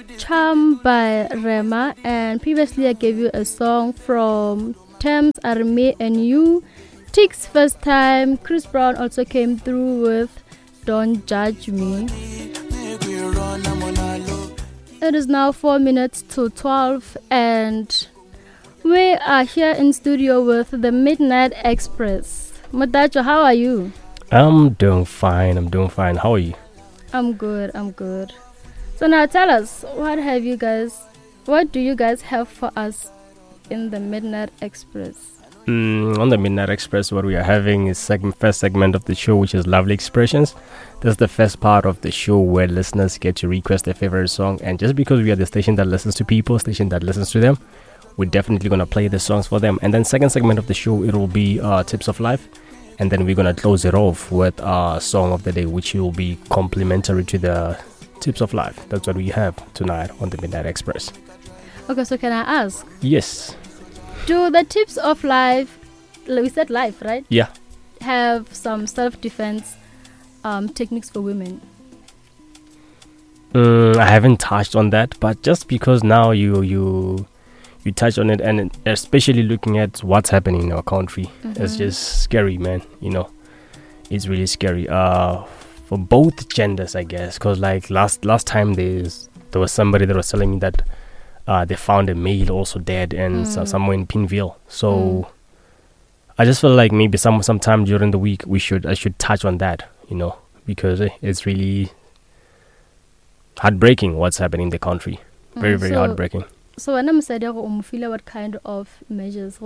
Charm by Rema, and previously I gave you a song from Thames, Army and You. Tick's First Time. Chris Brown also came through with Don't Judge Me. It is now 4 minutes to 12 and we are here in studio with the Midnight Express. Motacho, how are you? I'm doing fine. How are you? I'm good. So now tell us, what do you guys have for us in the Midnight Express? On the Midnight Express, what we are having is first segment of the show, which is Lovely Expressions. That's the first part of the show where listeners get to request their favorite song. And just because we are the station that listens to people, station that listens to them, we're definitely going to play the songs for them. And then second segment of the show, it will be Tips of Life. And then we're going to close it off with our song of the day, which will be complimentary to the Tips of Life. That's what we have tonight on the Midnight Express. Okay, so can I ask? Yes. Do the Tips of Life, we said life, right? Yeah. Have some self-defense techniques for women? I haven't touched on that, but just because now you touch on it, and especially looking at what's happening in our country, it's just scary, man. It's really scary for both genders, I guess, because like last time there was somebody that was telling me that they found a male also dead and somewhere in Pinville. So I just feel like maybe sometime during the week I should touch on that, because it's really heartbreaking what's happening in the country. Very, very heartbreaking. So when I'm saying what kind of measures,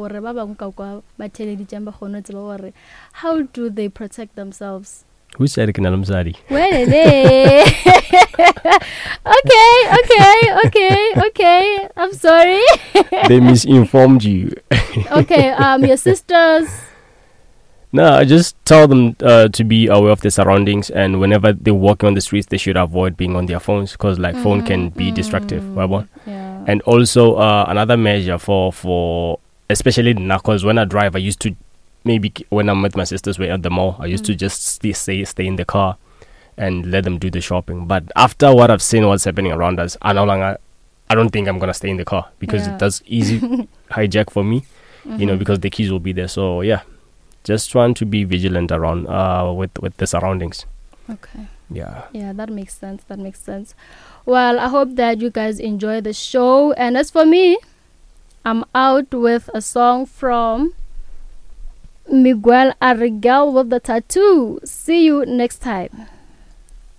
how do they protect themselves? Who said it? Okay. I'm sorry. They misinformed you. Okay, your sisters. No, I just tell them to be aware of their surroundings, and whenever they're walking on the streets, they should avoid being on their phones, because phone can be destructive. Yeah. And also another measure for especially now, because when I drive, I used to, maybe when I'm with my sisters at the mall, I used to just stay in the car and let them do the shopping. But after what I've seen, what's happening around us, I don't think I'm gonna stay in the car, because it does easy hijack for me, because the keys will be there. So yeah, just trying to be vigilant around with the surroundings. Okay. Yeah, that makes sense. Well, I hope that you guys enjoy the show. And as for me, I'm out with a song from Miguel Arrigal with The Tattoo. See you next time.